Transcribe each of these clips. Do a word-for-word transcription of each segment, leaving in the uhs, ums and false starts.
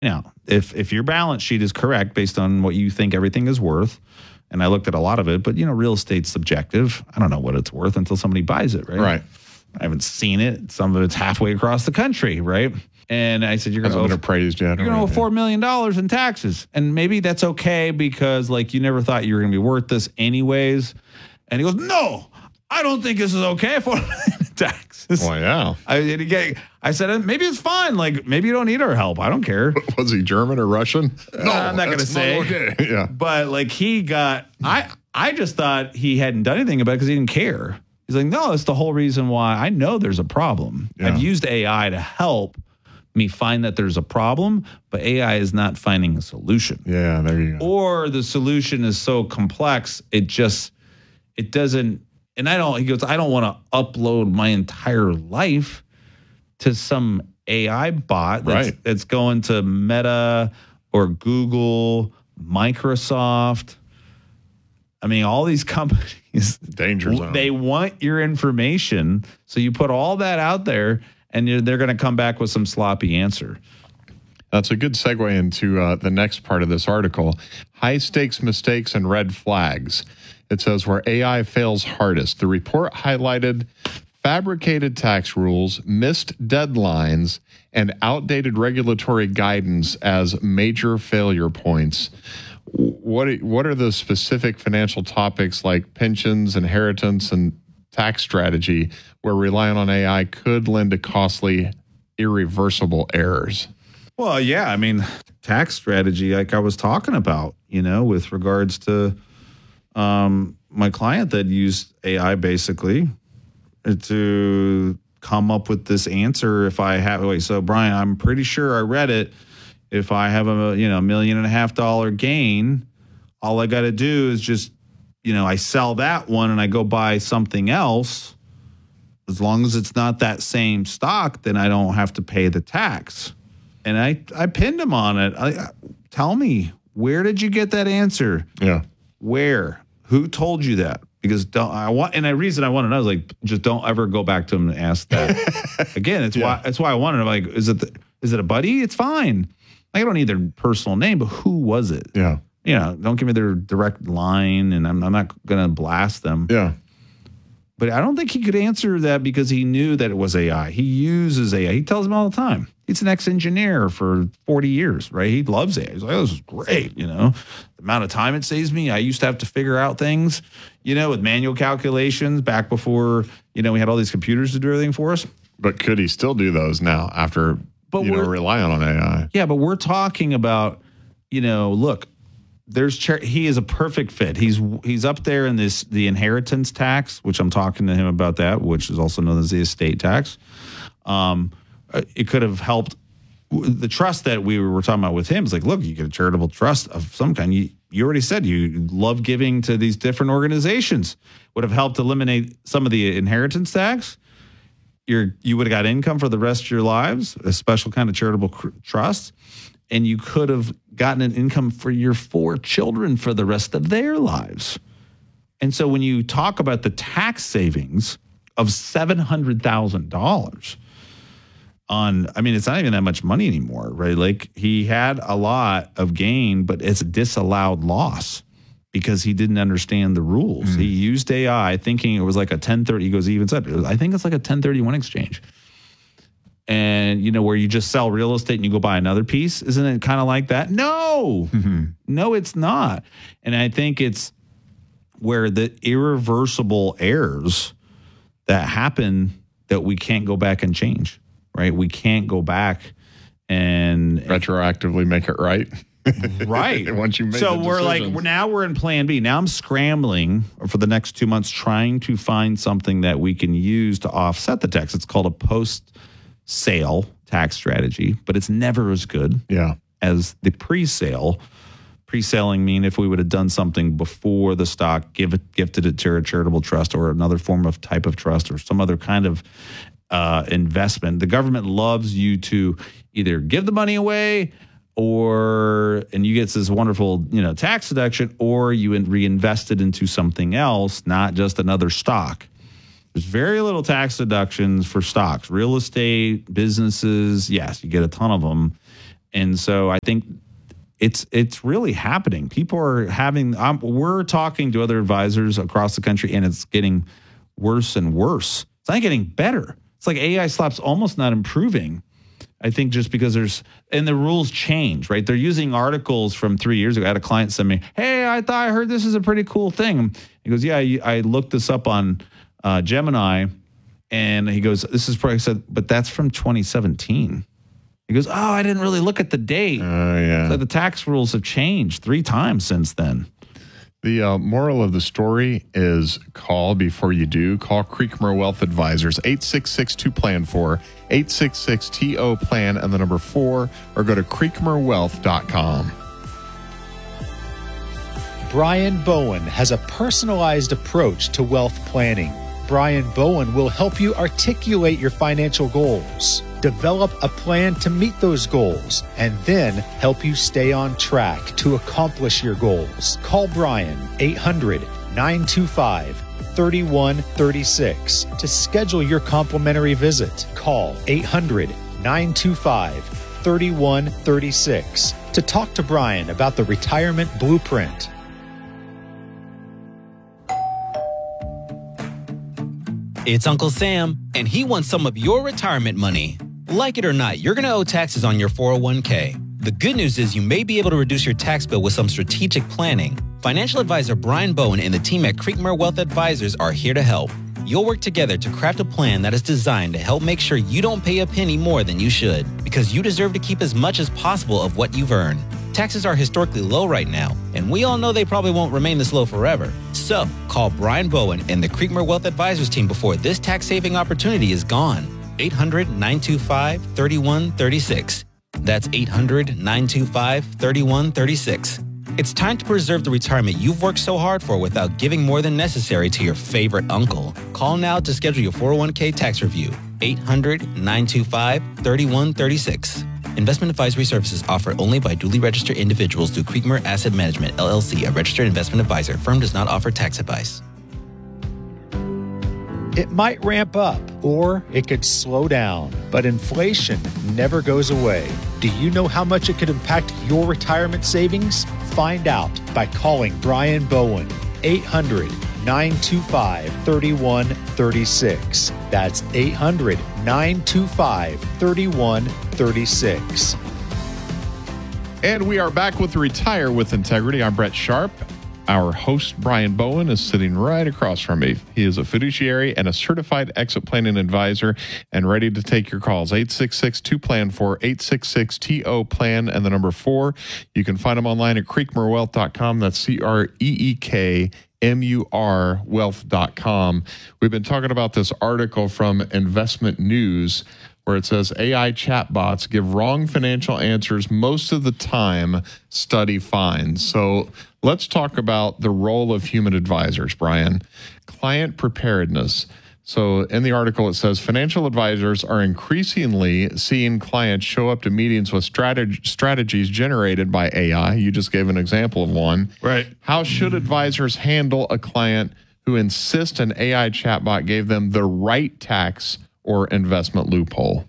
you know, if if your balance sheet is correct based on what you think everything is worth, and I looked at a lot of it, but, you know, real estate's subjective. I don't know what it's worth until somebody buys it, right? Right. I haven't seen it. Some of it's halfway across the country, right? And I said, you're going to Hasn't been appraised yet. You're going to owe four million dollars in taxes. And maybe that's okay because, like, you never thought you were going to be worth this anyways. And he goes, no, I don't think this is okay for taxes. Well, yeah. I, and again, I said, maybe it's fine. Like, maybe you don't need our help. I don't care. Was he German or Russian? No, I'm not going to say. Okay. Yeah. But, like, he got, I, I just thought he hadn't done anything about it because he didn't care. He's like, no, it's the whole reason why I know there's a problem. Yeah. I've used A I to help me find that there's a problem, but A I is not finding a solution. Yeah, there you go. Or the solution is so complex, it just, it doesn't, and I don't, he goes, I don't want to upload my entire life to some A I bot that's, right. that's going to Meta or Google, Microsoft. I mean, all these companies, danger zone. They want your information. So you put all that out there and you're, they're going to come back with some sloppy answer. That's a good segue into uh, the next part of this article. High stakes mistakes and red flags. It says where A I fails hardest. The report highlighted fabricated tax rules, missed deadlines, and outdated regulatory guidance as major failure points. What what are the specific financial topics like pensions, inheritance, and tax strategy where relying on A I could lend to costly, irreversible errors? Well, yeah, I mean, tax strategy, like I was talking about, you know, with regards to um, my client that used A I basically to come up with this answer. If I have, wait, so Brian, I'm pretty sure I read it. If I have a, you know, million and a half dollar gain, all I got to do is just, you know, I sell that one and I go buy something else. As long as it's not that same stock, then I don't have to pay the tax. And I, I pinned him on it. I, tell me, where did you get that answer? Yeah. Where? Who told you that? Because don't I want, and the reason I wanted to know is like, just don't ever go back to him and ask that again. It's yeah. why that's why I wanted to like, is it the, is it a buddy? It's fine. Like, I don't need their personal name, but who was it? Yeah. You know, don't give me their direct line, and I'm, I'm not going to blast them. Yeah. But I don't think he could answer that because he knew that it was A I. He uses A I. He tells them all the time. He's an ex-engineer for forty years, right? He loves it. He's like, oh, this is great, you know. The amount of time it saves me. I used to have to figure out things, you know, with manual calculations back before, you know, we had all these computers to do everything for us. But could he still do those now after, but you know, relying on A I? Yeah, but we're talking about, you know, look, there's he is a perfect fit. He's he's up there in this the inheritance tax, which I'm talking to him about that, which is also known as the estate tax. Um, it could have helped the trust that we were talking about with him. Is like, look, you get a charitable trust of some kind. You you already said you love giving to these different organizations. Would have helped eliminate some of the inheritance tax. You're you would have got income for the rest of your lives, a special kind of charitable cr- trust. And you could have gotten an income for your four children for the rest of their lives. And so when you talk about the tax savings of seven hundred thousand dollars on, I mean, it's not even that much money anymore, right? Like, he had a lot of gain, but it's a disallowed loss because he didn't understand the rules. Mm. He used A I thinking it was like a ten thirty. He goes, he even said, I think it's like a ten thirty-one exchange. And, you know, where you just sell real estate and you go buy another piece. Isn't it kind of like that? No, mm-hmm. no, it's not. And I think it's where the irreversible errors that happen that we can't go back and change, right? We can't go back and retroactively make it right. Right. Once you make so the we're like, decisions. we're, now we're in plan B. Now I'm scrambling for the next two months trying to find something that we can use to offset the tax. It's called a post sale tax strategy, but it's never as good yeah. as the pre-sale. Pre-selling mean if we would have done something before the stock, give it, gifted it to a charitable trust or another form of type of trust or some other kind of uh, investment. The government loves you to either give the money away or, and you get this wonderful, you know, tax deduction, or you reinvest it into something else, not just another stock. There's very little tax deductions for stocks. Real estate, businesses, yes, you get a ton of them. And so I think it's it's really happening. People are having, um, we're talking to other advisors across the country, and it's getting worse and worse. It's not getting better. It's like A I slap's almost not improving. I think just because there's, and the rules change, right? They're using articles from three years ago. I had a client send me, hey, I thought I heard this is a pretty cool thing. He goes, yeah, I looked this up on uh, Gemini. And he goes, this is probably, I said, but that's from twenty seventeen. He goes, oh, I didn't really look at the date. Oh, uh, yeah. So the tax rules have changed three times since then. The uh, moral of the story is call before you do. Call Creekmore Wealth Advisors, eight six six two plan four, eight six six T O plan and the number four, or go to creekmore wealth dot com. Brian Bowen has a personalized approach to wealth planning. Brian Bowen will help you articulate your financial goals, develop a plan to meet those goals, and then help you stay on track to accomplish your goals. Call Brian, eight hundred, nine two five, three one three six to schedule your complimentary visit. Call eight hundred, nine two five, three one three six to talk to Brian about the Retirement Blueprint. It's Uncle Sam, and he wants some of your retirement money. Like it or not, you're going to owe taxes on your four oh one k. The good news is you may be able to reduce your tax bill with some strategic planning. Financial advisor Brian Bowen and the team at Creekmore Wealth Advisors are here to help. You'll work together to craft a plan that is designed to help make sure you don't pay a penny more than you should, because you deserve to keep as much as possible of what you've earned. Taxes are historically low right now, and we all know they probably won't remain this low forever. So, call Brian Bowen and the Creekmore Wealth Advisors team before this tax-saving opportunity is gone. eight hundred, nine two five, three one three six. That's eight hundred, nine two five, three one three six. It's time to preserve the retirement you've worked so hard for without giving more than necessary to your favorite uncle. Call now to schedule your four oh one k tax review. eight hundred, nine two five, three one three six. Investment advisory services offered only by duly registered individuals through Creekmore Asset Management, L L C, a registered investment advisor. Firm does not offer tax advice. It might ramp up, or it could slow down, but inflation never goes away. Do you know how much it could impact your retirement savings? Find out by calling Brian Bowen, eight hundred, nine two five, three one three six. That's eight hundred, nine two five, three one three six. And we are back with Retire with Integrity. I'm Brett Sharp. Our host, Brian Bowen, is sitting right across from me. He is a fiduciary and a certified exit planning advisor and ready to take your calls. eight six six two plan four, eight six six T O plan and the number four. You can find him online at creekmore wealth dot com. That's C R E E K M U R wealth dot com. We've been talking about this article from Investment News where it says A I chatbots give wrong financial answers most of the time, study finds. So let's talk about the role of human advisors, Brian. Client preparedness. So in the article, it says financial advisors are increasingly seeing clients show up to meetings with strateg- strategies generated by A I. You just gave an example of one. Right. How should advisors handle a client who insists an A I chatbot gave them the right tax or investment loophole?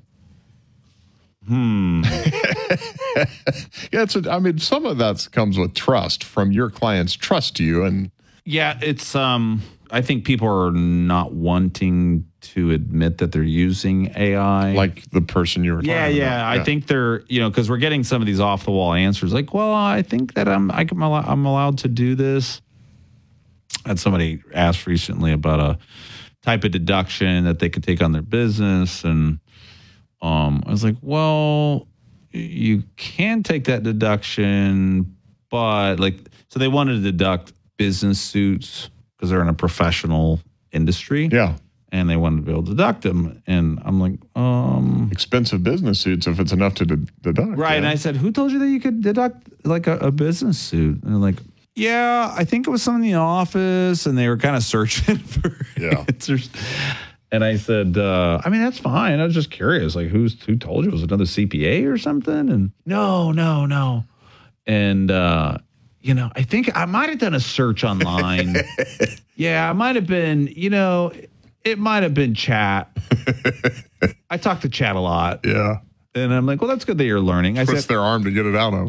Hmm. yeah, it's a, I mean, some of that comes with trust from your clients' trust to you. And yeah, it's, um, I think people are not wanting to admit that they're using A I. Like the person you were talking yeah, about. yeah, I think they're, you know, because we're getting some of these off the wall answers like, well, I think that I'm, I can, I'm allowed to do this. I had somebody ask recently about a type of deduction that they could take on their business. And um, I was like, well, you can take that deduction, but like, so they wanted to deduct business suits because they're in a professional industry. Yeah. And they wanted to be able to deduct them. And I'm like, um. Expensive business suits if it's enough to de- deduct. Right. Yeah. And I said, who told you that you could deduct like a, a business suit? And they're like, yeah, I think it was someone in the office, and they were kind of searching for yeah. answers. And I said, uh, I mean, that's fine. I was just curious, like, who's who told you? Was it another C P A or something? And no, no, no. And, uh, you know, I think I might have done a search online. yeah, I might have been, you know, it might have been chat. I talk to chat a lot. Yeah. And I'm like, well, that's good that you're learning. I Twist said, their arm to get it out of.